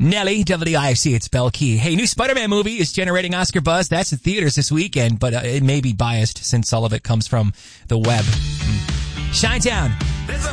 Nelly, WIFC, it's Bell Key. Hey, new Spider-Man movie is generating Oscar buzz. That's in theaters this weekend, but it may be biased since all of it comes from the web. Shine Town.